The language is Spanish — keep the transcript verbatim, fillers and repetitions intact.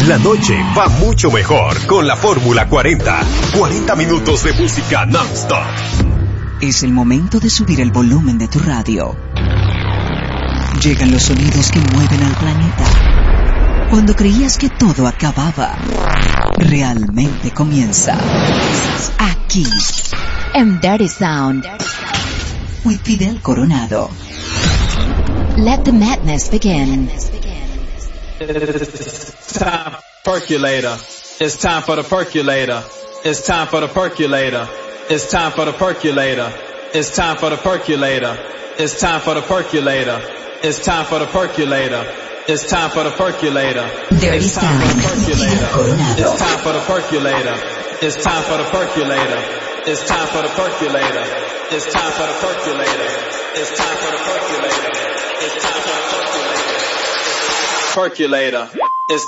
La noche va mucho mejor con la Fórmula cuarenta. cuarenta minutos de música non-stop. Es el momento de subir el volumen de tu radio. Llegan los sonidos que mueven al planeta. Cuando creías que todo acababa, realmente comienza. Aquí, en Dirty Sound, with Fidel Coronado. Let the madness begin. It's time percolator. It's time for the percolator. It's time for the percolator. It's time for the percolator. It's time for the percolator. It's time for the percolator. It's time for the percolator. It's time for the percolator. It's time for the percolator. It's time for the percolator. It's time for the percolator. It's time for the percolator. It's time for the percolator. It's time for the percolator. It's time for the percolator. Percolator.